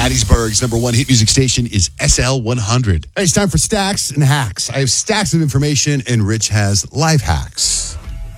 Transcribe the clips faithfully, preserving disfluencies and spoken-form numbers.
Hattiesburg's number one hit music station is S L one hundred. Hey, it's time for Stacks and Hacks. I have stacks of information, and Rich has life hacks.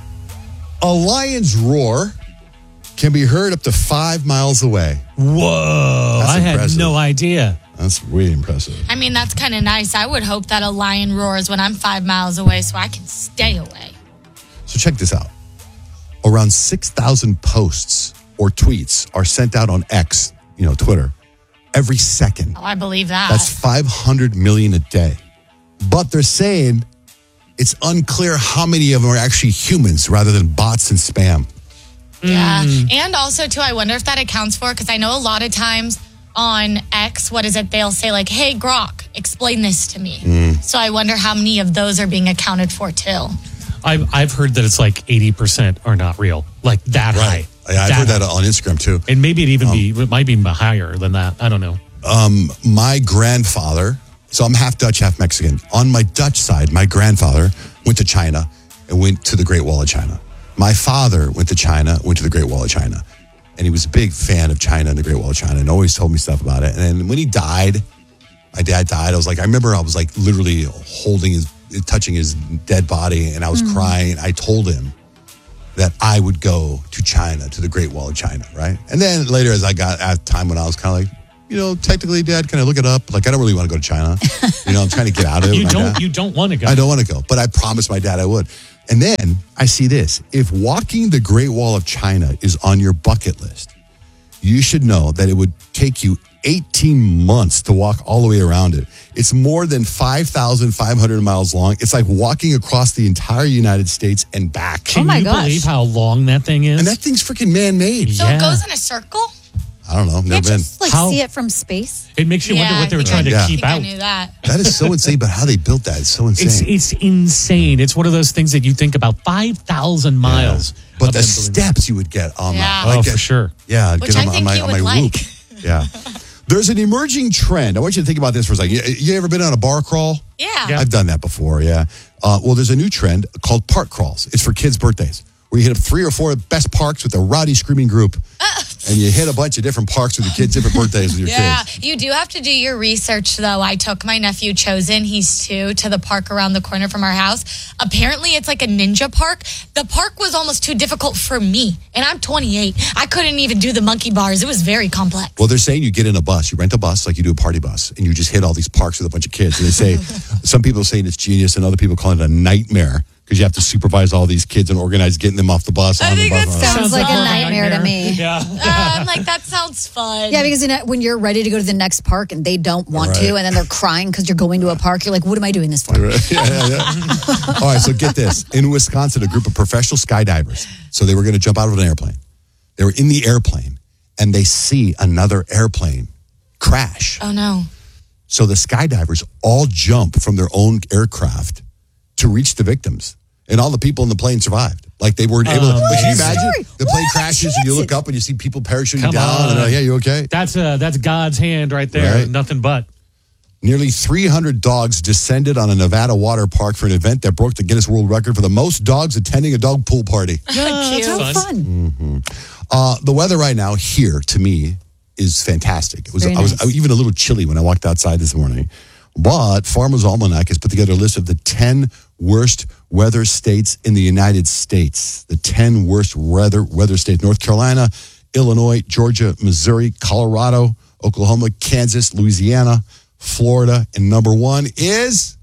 A lion's roar can be heard up to five miles away. Whoa, That's I impressive. had no idea. That's really impressive. I mean, that's kind of nice. I would hope that a lion roars when I'm five miles away so I can stay away. So check this out. Around six thousand posts or tweets are sent out on X, you know, Twitter, every second. Oh, I believe that. That's five hundred million a day. But they're saying it's unclear how many of them are actually humans rather than bots and spam. Yeah. And also, too, I wonder if that accounts for, because I know a lot of times on X, what is it? They'll say like, hey, Grok, explain this to me. Mm. So I wonder how many of those are being accounted for, too. I've, I've heard that it's like eighty percent are not real. Like that Right. high. Yeah, I've that heard that high. on Instagram too. And maybe it even um, be, it might be higher than that. I don't know. Um, my grandfather, so I'm half Dutch, half Mexican. On my Dutch side, my grandfather went to China and went to the Great Wall of China. My father went to China, went to the Great Wall of China. And he was a big fan of China and the Great Wall of China and always told me stuff about it. And then when he died, my dad died, I was like, I remember I was like literally holding his, touching his dead body, and I was mm-hmm. crying. I told him that I would go to China, to the Great Wall of China, right? And then later, as I got at time when I was kind of like, you know, technically, Dad, can I look it up? Like, I don't really want to go to China. You know, I'm trying to get out of it. You don't. Dad. You don't want to go. I don't want to go, but I promised my dad I would. And then I see this: if walking the Great Wall of China is on your bucket list, you should know that it would take you eighteen months to walk all the way around it. It's more than five thousand five hundred miles long. It's like walking across the entire United States and back. Can oh my you gosh. believe how long that thing is? And that thing's freaking man-made. So Yeah. it goes in a circle? I don't know. Never Can't been. just like How- see it from space. It makes you Yeah, wonder what they I were think trying I- to Yeah. I keep think I out. knew that. That is so insane, but how they built that is so It's insane. it's insane. It's one of those things that you think about five thousand miles. Yeah. But of the them doing- steps you would get on Yeah. that. Oh, Like for get- sure. Yeah, I'd Which get I on, on think my, you on my would roof. like. Yeah. There's an emerging trend. I want you to think about this for a second. You, you ever been on a bar crawl? Yeah. Yeah. I've done that before, yeah. Uh, well, there's a new trend called park crawls. It's for kids' birthdays, where you hit up three or four best parks with a rowdy, screaming group, and you hit a bunch of different parks with your kids, different birthdays with your Yeah, kids. you do have to do your research, though. I took my nephew, Chosen, he's two, to the park around the corner from our house. Apparently, it's like a ninja park. The park was almost too difficult for me, and I'm twenty-eight. I couldn't even do the monkey bars. It was very complex. Well, they're saying you get in a bus, you rent a bus like you do a party bus, and you just hit all these parks with a bunch of kids. And they say, some people are saying it's genius, and other people call it a nightmare, because you have to supervise all these kids and organize getting them off the bus. I on think the that bus. sounds Sounds like a fun. nightmare to me. Yeah. Uh, I'm like, that sounds fun. Yeah, because you know, when you're ready to go to the next park and they don't want Right. to, and then they're crying because you're going to a park, you're like, what am I doing this for? yeah, yeah, yeah. All right, so get this. In Wisconsin, a group of professional skydivers, so they were going to jump out of an airplane. They were in the airplane, and they see another airplane crash. Oh, no. So the skydivers all jump from their own aircraft to reach the victims. And all the people in the plane survived. Like they weren't able to. But can you imagine? Sorry. The What plane are the crashes and you look chances? up and you see people parachuting Come down. on. And they're like, yeah, you okay? That's uh, that's God's hand right there. Right. Nothing but. Nearly three hundred dogs descended on a Nevada water park for an event that broke the Guinness World Record for the most dogs attending a dog pool party. Cute. So Fun. fun. Uh, the weather right now here, to me, is fantastic. It was Very I was nice. I was even a little chilly when I walked outside this morning. But Farmer's Almanac has put together a list of the ten worst weather states in the United States. The ten worst weather weather states: North Carolina, Illinois, Georgia, Missouri, Colorado, Oklahoma, Kansas, Louisiana, Florida, and number one is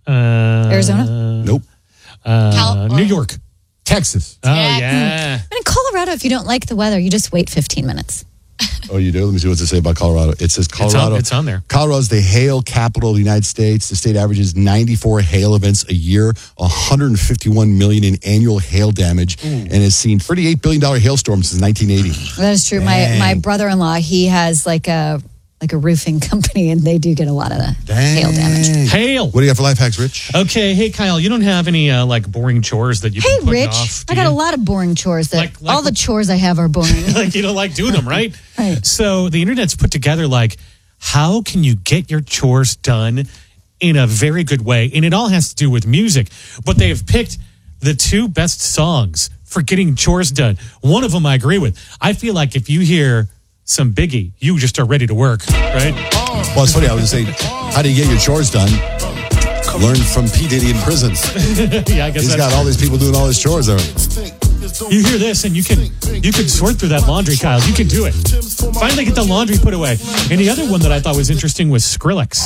Uh, Arizona? nope, Uh, Cal- New York. Texas. Oh, Yeah. yeah. But in Colorado, if you don't like the weather, you just wait fifteen minutes. Oh, you do? Let me see what it say about Colorado. It says Colorado. it's on there. Colorado's the hail capital of the United States. The state averages ninety-four hail events a year, one hundred fifty-one million in annual hail damage, and has seen thirty-eight billion dollars hailstorms since nineteen eighty. That is true. My my brother-in-law, he has like a like a roofing company, and they do get a lot of the hail damage. Hail. What do you got for life hacks, Rich? Okay, hey Kyle, you don't have any uh, like boring chores that you Hey, been putting Rich, off, do I got you? a lot of boring chores. That Like- like- all the chores I have are boring. Like you don't like doing them, right? Right. So the internet's put together like, how can you get your chores done in a very good way? And it all has to do with music. But they have picked the two best songs for getting chores done. One of them I agree with. I feel like if you hear some Biggie. You just are ready to work, right? Well, it's funny. I was going to say, how do you get your chores done? Learn from P. Diddy in prison. Yeah, I guess He's that's got all these people doing all his chores there. You hear this, and you can you can sort through that laundry, Kyle. You can do it. Finally get the laundry put away. And the other one that I thought was interesting was Skrillex.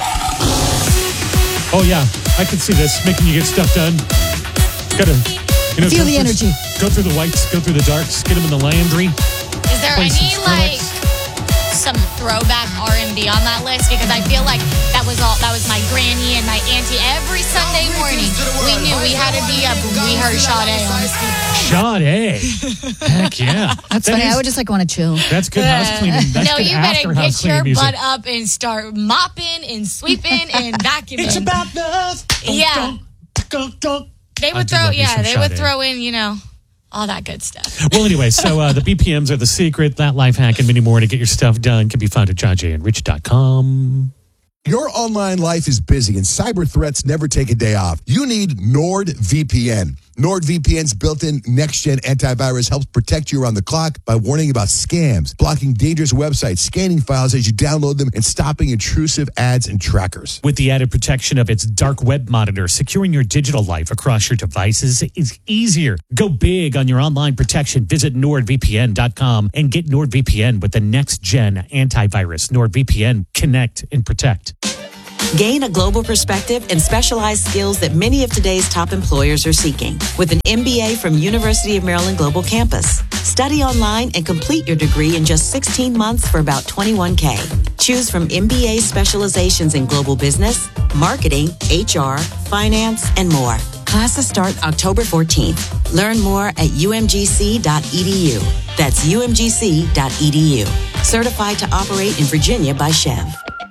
Oh, yeah. I can see this, making you get stuff done. Gotta, you know, Feel the through, energy. Go through the whites, go through the darks, get them in the laundry. Is there Play any, some like, Skrillex. some throwback R and B on that list? Because I feel like that was all, that was my granny and my auntie. Every Sunday morning, we knew we had to be up when we heard Sade on the speaker. Sade. Heck yeah. That's That funny. is- I would just like want to chill. That's good house cleaning. That's No, good you after better house get your cleaning music. butt up and start mopping and sweeping and vacuuming. It's about love. Yeah. Dunk, dunk. They I would do throw, love me yeah, some they would Sade. throw in, you know, all that good stuff. Well, anyway, so uh, the B P Ms are the secret. That life hack and many more to get your stuff done can be found at john jay and rich dot com. Your online life is busy and cyber threats never take a day off. You need NordVPN. NordVPN's built-in next-gen antivirus helps protect you around the clock by warning about scams, blocking dangerous websites, scanning files as you download them, and stopping intrusive ads and trackers. With the added protection of its dark web monitor, securing your digital life across your devices is easier. Go big on your online protection. Visit nord v p n dot com and get NordVPN with the next-gen antivirus. NordVPN, connect and protect. Gain a global perspective and specialized skills that many of today's top employers are seeking with an M B A from University of Maryland Global Campus. Study online and complete your degree in just sixteen months for about twenty-one K. Choose from M B A specializations in global business, marketing, H R, finance, and more. Classes start October fourteenth. Learn more at u m g c dot e d u. That's u m g c dot e d u. Certified to operate in Virginia by Chev.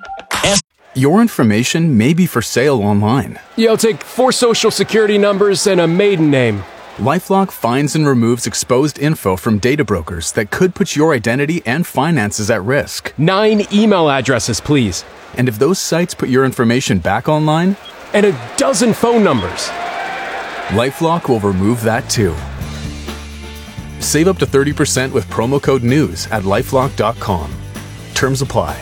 Your information may be for sale online. Yo, take four social security numbers and a maiden name. LifeLock finds and removes exposed info from data brokers that could put your identity and finances at risk. Nine email addresses, please. And if those sites put your information back online, And a dozen phone numbers. LifeLock will remove that too. Save up to thirty percent with promo code NEWS at lifelock dot com. Terms apply.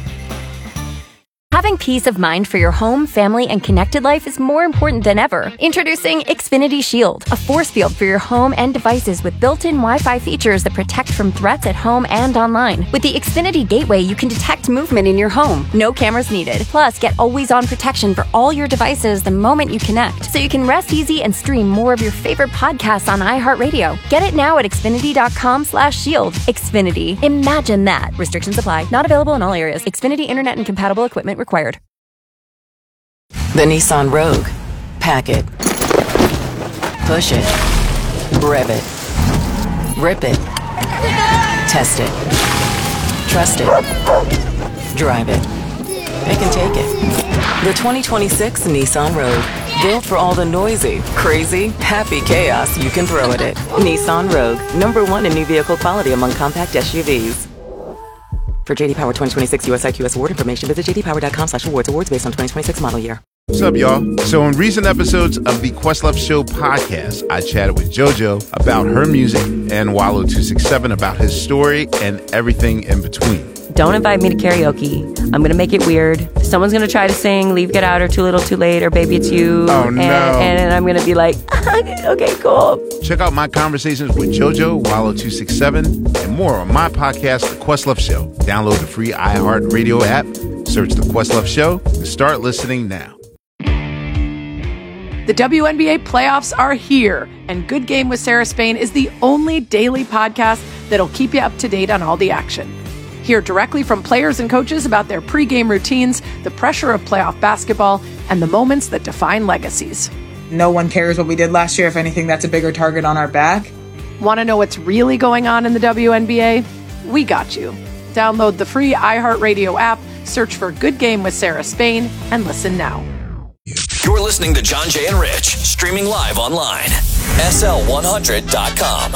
Having peace of mind for your home, family, and connected life is more important than ever. Introducing Xfinity Shield, a force field for your home and devices with built-in Wi-Fi features that protect from threats at home and online. With the Xfinity Gateway, you can detect movement in your home. No cameras needed. Plus, get always-on protection for all your devices the moment you connect, so you can rest easy and stream more of your favorite podcasts on iHeartRadio. Get it now at xfinity dot com slash shield. Xfinity. Imagine that. Restrictions apply. Not available in all areas. Xfinity Internet and compatible equipment required. The Nissan Rogue. Pack it. Push it. Rev it. Rip it. Test it. Trust it. Drive it. Pick and take it. The twenty twenty-six Nissan Rogue. Built for all the noisy, crazy, happy chaos you can throw at it. Nissan Rogue. Number one in new vehicle quality among compact S U Vs. For J D Power twenty twenty-six U S I Q S award information, visit j d power dot com slash awards. Awards based on twenty twenty-six model year. What's up, y'all? So in recent episodes of the Questlove Show podcast, I chatted with JoJo about her music and Wallow two sixty-seven about his story and everything in between. Don't invite me to karaoke. I'm going to make it weird. Someone's going to try to sing Leave, Get Out, or Too Little, Too Late, or Baby It's You. Oh, no. And, and I'm going to be like, okay, cool. Check out my conversations with JoJo, Wallow two sixty-seven, and more on my podcast, The Questlove Show. Download the free iHeartRadio app, search The Questlove Show, and start listening now. The W N B A playoffs are here, and Good Game with Sarah Spain is the only daily podcast that'll keep you up to date on all the action. Hear directly from players and coaches about their pregame routines, the pressure of playoff basketball, and the moments that define legacies. No one cares what we did last year. If anything, that's a bigger target on our back. Want to know what's really going on in the W N B A? We got you. Download the free iHeartRadio app, search for Good Game with Sarah Spain, and listen now. You're listening to John Jay and Rich, streaming live online. S L one hundred dot com.